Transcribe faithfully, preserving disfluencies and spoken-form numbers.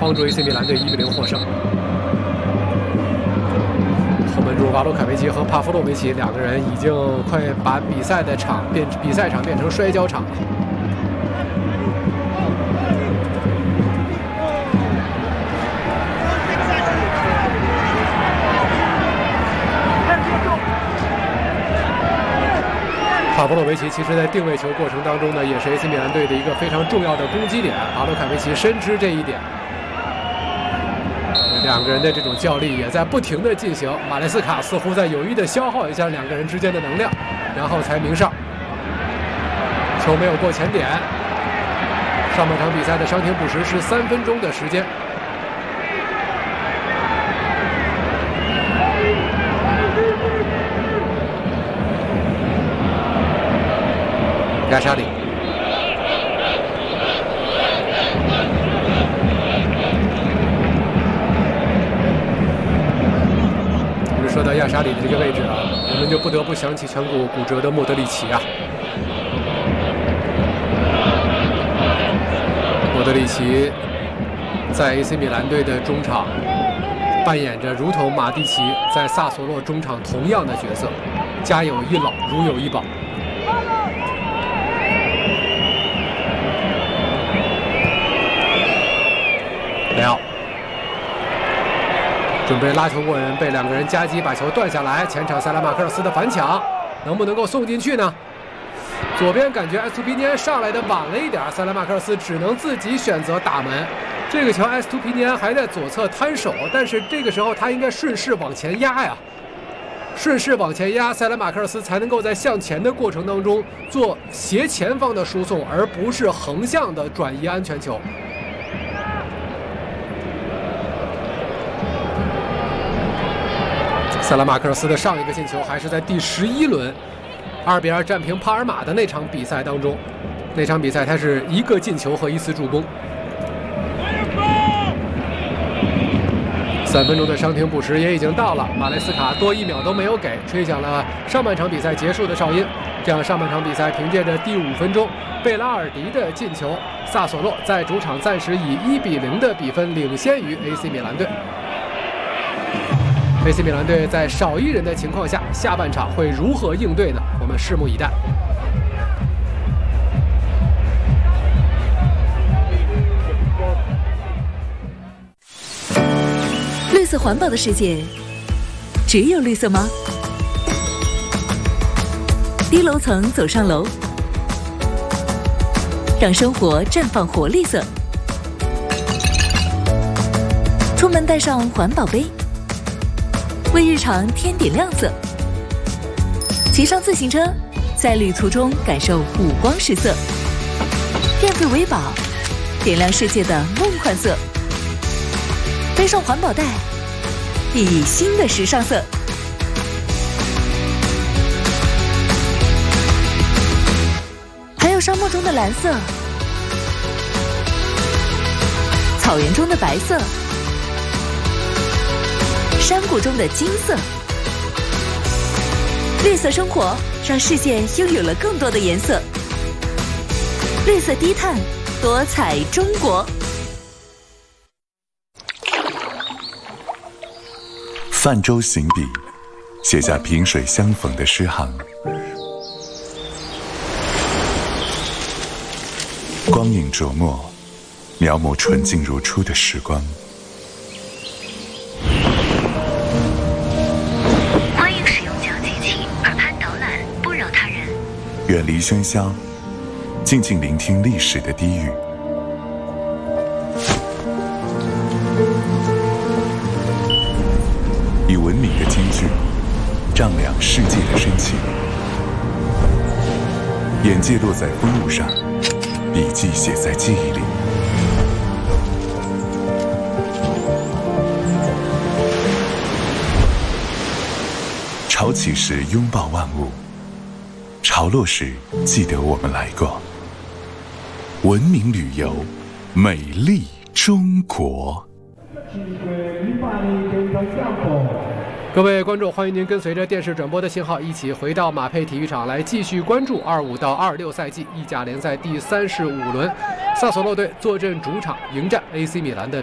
帮助 A C 米兰队一比零获胜。后门柱瓦鲁凯维奇和帕夫洛维奇两个人已经快把比赛的场变比赛场变成摔跤场了。 帕夫洛维奇其实在定位球过程当中呢，也是 A C 米兰队的一个非常重要的攻击点。瓦鲁凯维奇深知这一点，两个人的这种较力也在不停的进行。马雷斯卡似乎在有意的消耗一下两个人之间的能量，然后才鸣哨。球没有过前点。上半场比赛的伤停补时是三分钟的时间。 亚沙里，我们说到亚沙里的这个位置啊，我们就不得不想起颧骨骨折的莫德里奇啊。莫德里奇在 A C 米兰队的中场扮演着如同马蒂奇在萨索洛中场同样的角色，家有一老，如有一宝。 雷奥准备拉球过人，被两个人夹击，把球断下来。前场塞拉马克尔斯的反抢，能不能够送进去呢？左边感觉埃斯图皮尼安上来的晚了一点，塞拉马克尔斯只能自己选择打门。这个球埃斯图皮尼安还在左侧摊手，但是这个时候他应该顺势往前压呀，顺势往前压，塞拉马克尔斯才能够在向前的过程当中做斜前方的输送，而不是横向的转移安全球。 塞拉马克尔斯的上一个进球还是在第十一轮二比二战平帕尔马的那场比赛当中，那场比赛他是一个进球和一次助攻。三分钟的伤停补时也已经到了，马雷斯卡多一秒都没有给，吹响了上半场比赛结束的哨音。这样上半场比赛凭借着第五分钟贝拉尔迪的进球，萨索洛在主场暂时以一比零的比分领先于 A C 米兰队。 A C 米兰队在少一人的情况下，下半场会如何应对呢？我们拭目以待。 绿色环保的世界，只有绿色吗？低楼层走上楼，让生活绽放活绿色。出门带上环保杯。 为日常添点亮色，骑上自行车，在旅途中感受五光十色。电费维宝，点亮世界的梦幻色。背上环保袋，熠熠新的时尚色。还有沙漠中的蓝色，草原中的白色。 山谷中的金色，绿色生活让世界拥有了更多的颜色。绿色低碳，多彩中国。 泛舟行笔，写下萍水相逢的诗行。光影琢磨，描摹纯净如初的时光。 远离喧嚣，静静聆听历史的低语。以文明的间距，丈量世界的深情。眼界落在风物上，笔记写在记忆里。潮起时拥抱万物。 潮落时，记得我们来过。文明旅游，美丽中国。 各位观众，欢迎您跟随着电视转播的信号，一起回到马佩体育场来继续关注二五到二六赛季意甲联赛第三十五轮，萨索洛队坐镇主场迎战 A C 米兰的。